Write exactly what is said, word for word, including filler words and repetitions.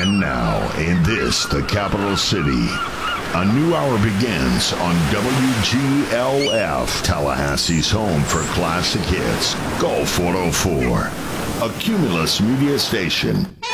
And now, in this, the capital city, a new hour begins on W G L F, Tallahassee's home for classic hits, Go four oh four, a Cumulus media station.